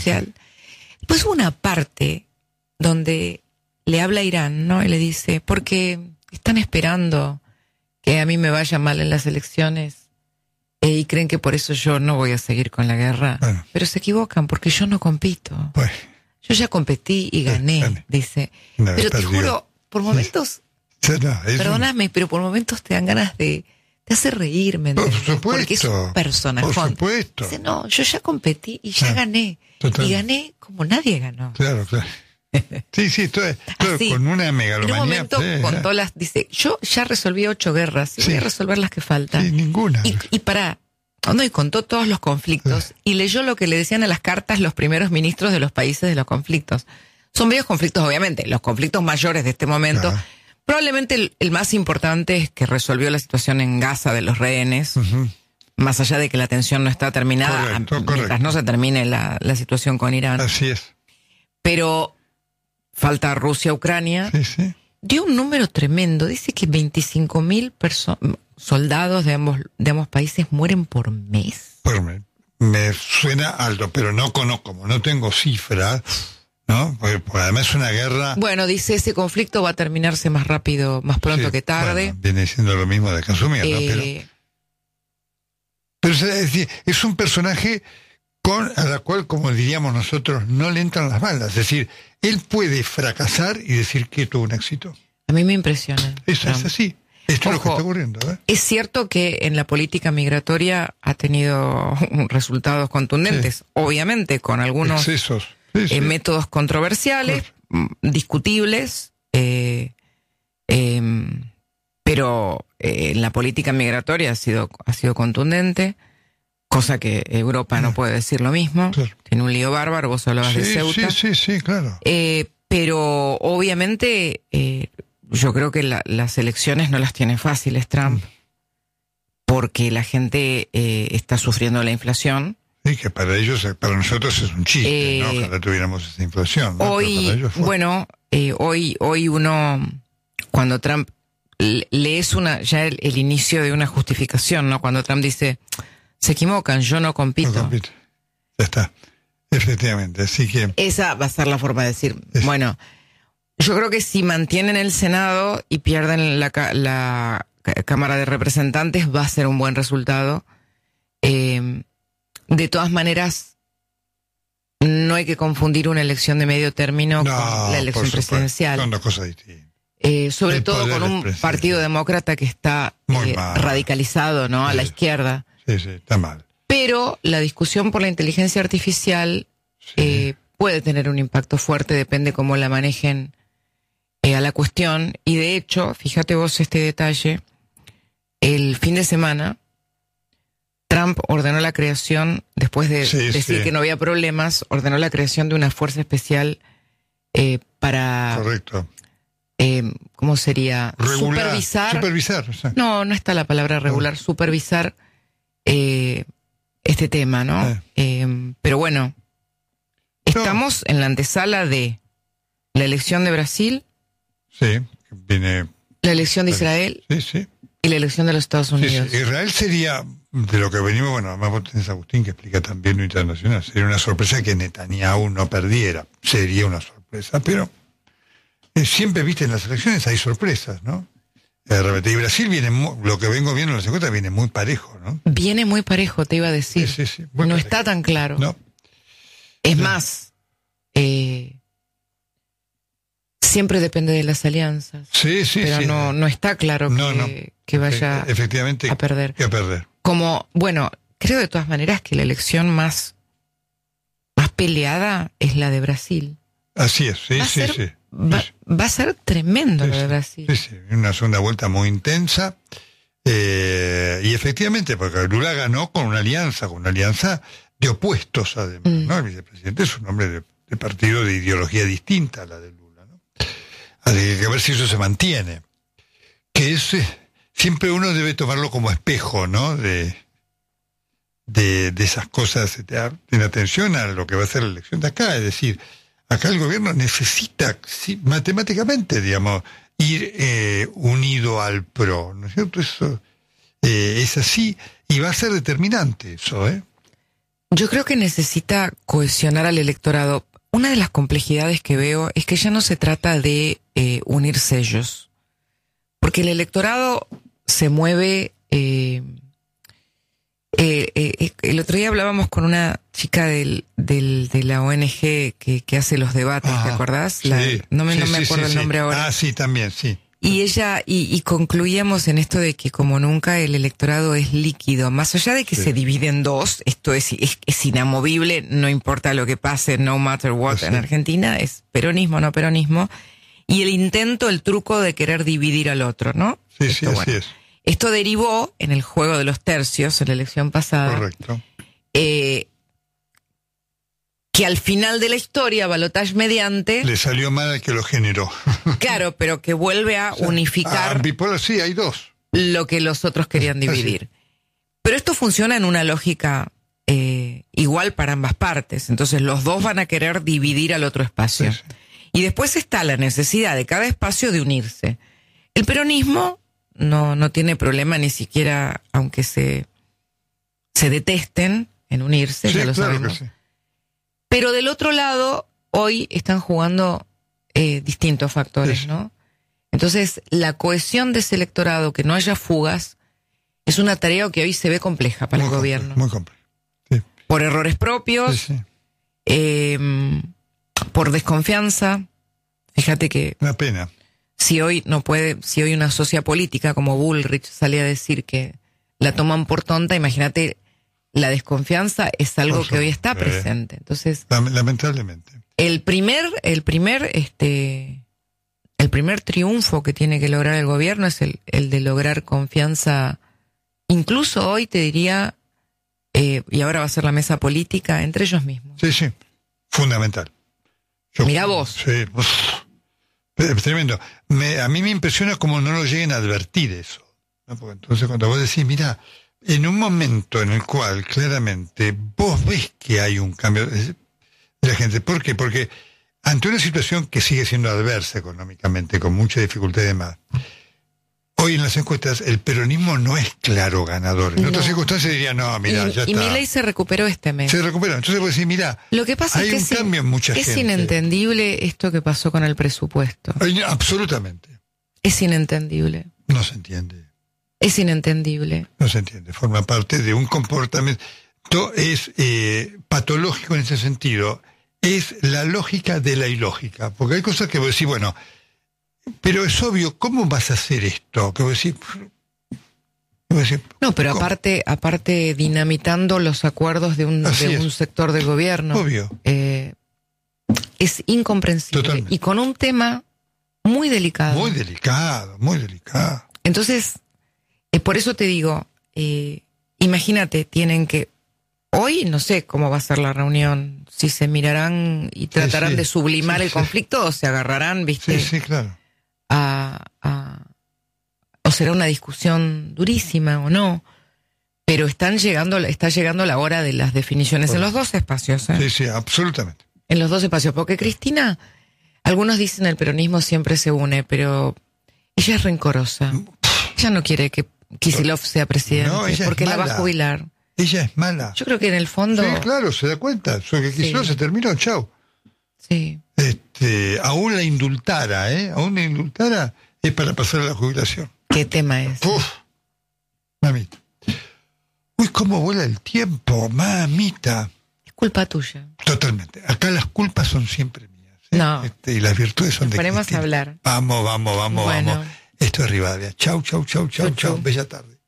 presidencial. Pues hubo una parte donde le habla a Irán, ¿no? Y le dice, porque están esperando que a mí me vaya mal en las elecciones y creen que por eso yo no voy a seguir con la guerra. Bueno. Pero se equivocan porque yo no compito. Pues, Yo ya competí y gané, dice. No, Pero te perdió. juro, por momentos, perdóname, pero por momentos te dan ganas te hace reír, ¿me Por entiendes? supuesto. Porque es un personajón. Por supuesto. Dice, no, yo ya competí y ya gané. Total. Y gané como nadie ganó. Claro. Sí, todo Así, con una en megalomanía. un momento contó dice, yo ya resolví 8 guerras y voy a resolver las que faltan. Sí, ninguna. Y contó todos los conflictos y leyó lo que le decían a las cartas los primeros ministros de los países de los conflictos. Son varios conflictos, obviamente, los conflictos mayores de este momento. Probablemente el más importante es que resolvió la situación en Gaza de los rehenes, más allá de que la tensión no está terminada, mientras no se termine la situación con Irán. Así es. Pero falta Rusia-Ucrania. Sí. Dio un número tremendo. Dice que 25.000 soldados de ambos países mueren por mes. Me suena alto, pero no conozco, como no tengo cifras, ¿no? Porque además es una guerra. Bueno, dice, ese conflicto va a terminarse más rápido, más pronto que tarde. Bueno, viene siendo lo mismo de Kazumir, ¿no? Pero es decir, es un personaje a la cual, como diríamos nosotros, no le entran las balas. Es decir, él puede fracasar y decir que tuvo un éxito. A mí me impresiona. Eso es así. Esto es lo que está ocurriendo. Es cierto que en la política migratoria ha tenido resultados contundentes, obviamente, con algunos excesos. Métodos controversiales, discutibles, pero en la política migratoria ha sido contundente. Cosa que Europa no puede decir lo mismo. Claro. Tiene un lío bárbaro, vos hablabas de Ceuta. Sí, claro. Pero obviamente yo creo que las elecciones no las tiene fáciles Trump, porque la gente está sufriendo la inflación. Sí, que para nosotros es un chiste, ¿no? Ojalá tuviéramos esa inflación, ¿no? Hoy uno, cuando Trump lees ya el inicio de una justificación, ¿no? Cuando Trump dice, se equivocan, yo no compito. Ya está, efectivamente, así que... Esa va a ser la forma de decir, bueno, yo creo que si mantienen el Senado y pierden la Cámara de Representantes va a ser un buen resultado. De todas maneras, no hay que confundir una elección de medio término con la elección presidencial. Son dos cosas distintas. Sobre todo con un partido demócrata que está radicalizado, ¿no? A la izquierda. Sí, está mal. Pero la discusión por la inteligencia artificial puede tener un impacto fuerte, depende cómo la manejen a la cuestión. Y de hecho, fíjate vos este detalle, el fin de semana Trump ordenó la creación, después de decir que no había problemas, ordenó la creación de una fuerza especial para... Correcto. ¿Cómo sería? Supervisar. No está la palabra regular, supervisar este tema, ¿no? Pero bueno, estamos en la antesala de la elección de Brasil, viene la elección de Israel y la elección de los Estados Unidos. Israel sería, de lo que venimos, además vos tenés a Agustín que explica también lo internacional, sería una sorpresa que Netanyahu no perdiera, sería una sorpresa, pero siempre, viste, en las elecciones hay sorpresas, ¿no? De repente, y Brasil viene, lo que vengo viendo en las encuestas, viene muy parejo, ¿no? Viene muy parejo, te iba a decir. No está tan claro. No. Es más, siempre depende de las alianzas. Pero no está claro que vaya efectivamente, a perder. Que a perder. Creo de todas maneras que la elección más peleada es la de Brasil. Así es, Va a ser tremendo lo de Brasil. Una segunda vuelta muy intensa. Y efectivamente, porque Lula ganó con una alianza de opuestos, además, ¿no? El vicepresidente es un hombre de partido de ideología distinta a la de Lula, ¿no? Así que hay que ver si eso se mantiene. Que es, siempre uno debe tomarlo como espejo, ¿no? De esas cosas, en atención a lo que va a ser la elección de acá, es decir, acá el gobierno necesita, matemáticamente, digamos, ir unido al PRO, ¿no es cierto? Eso es así, y va a ser determinante eso, Yo creo que necesita cohesionar al electorado. Una de las complejidades que veo es que ya no se trata de unir sellos, porque el electorado se mueve. El otro día hablábamos con una chica de la ONG que hace los debates, ¿te acordás? Sí, no me acuerdo el nombre ahora. Ah, sí, también, sí. Y ella, y concluíamos en esto de que como nunca el electorado es líquido, más allá de que se divide en dos, esto es inamovible, no importa lo que pase, no matter what, en Argentina, es peronismo, no peronismo, y el intento, el truco de querer dividir al otro, ¿no? Sí, esto, sí, así bueno, es. Esto derivó en el juego de los tercios, en la elección pasada. Correcto. Que al final de la historia, balotaje mediante... Le salió mal al que lo generó. Claro, pero que vuelve a unificar... bipolar, sí, hay dos. Lo que los otros querían dividir. Pero esto funciona en una lógica igual para ambas partes. Entonces los dos van a querer dividir al otro espacio. Sí. Y después está la necesidad de cada espacio de unirse. El peronismo no tiene problema ni siquiera, aunque se detesten en unirse, ya lo sabemos. Sí. Pero del otro lado, hoy están jugando distintos factores, ¿no? Entonces, la cohesión de ese electorado, que no haya fugas, es una tarea que hoy se ve compleja para el gobierno. Muy compleja. Sí. Por errores propios, por desconfianza. Fíjate que... Una pena. Si hoy una socia política como Bullrich sale a decir que la toman por tonta, imagínate, la desconfianza es algo que hoy está presente. Entonces, lamentablemente. El primer triunfo que tiene que lograr el gobierno es el de lograr confianza, incluso hoy te diría, y ahora va a ser la mesa política, entre ellos mismos. Sí, sí, fundamental. Mirá vos. Sí, tremendo. A mí me impresiona cómo no lo lleguen a advertir eso, ¿no? Porque entonces cuando vos decís, mira, en un momento en el cual claramente vos ves que hay un cambio de la gente. ¿Por qué? Porque ante una situación que sigue siendo adversa económicamente, con mucha dificultad y demás, hoy en las encuestas el peronismo no es claro ganador. En otras circunstancias diría, no, mira, ya está. Y Milei se recuperó este mes. Se recuperó. Entonces vos decís, mira, lo que pasa hay es un cambio en mucha gente. Es inentendible esto que pasó con el presupuesto. Absolutamente. Es inentendible. No se entiende. Es inentendible. No se entiende. Forma parte de un comportamiento. Es patológico en ese sentido. Es la lógica de la ilógica. Porque hay cosas que vos decís, bueno, pero es obvio, ¿cómo vas a hacer esto? Que vos decís, no, pero aparte dinamitando los acuerdos de un sector del gobierno. Obvio. Es incomprensible. Totalmente. Y con un tema muy delicado. Muy delicado, muy delicado. Entonces, por eso te digo, imagínate, tienen que... Hoy no sé cómo va a ser la reunión, si se mirarán y tratarán de sublimar el conflicto o se agarrarán, ¿viste? Sí, claro. O será una discusión durísima o no, pero está llegando la hora de las definiciones en los dos espacios. Sí, absolutamente. En los dos espacios, porque Cristina, algunos dicen el peronismo siempre se une, pero ella es rencorosa. Ella no quiere que Kicillof sea presidente, porque la va a jubilar. Ella es mala. Yo creo que en el fondo... Sí, claro, se da cuenta. Que Kicillof se terminó, chau. Sí. Aún la indultara, aún la indultara es para pasar a la jubilación. ¿Qué tema es? Mamita. Uy, cómo vuela el tiempo, mamita. Es culpa tuya. Totalmente. Acá las culpas son siempre mías. No. Y las virtudes son de Cristina. Ponemos a hablar. Vamos. Esto es Rivadavia. Chau. Bella tarde.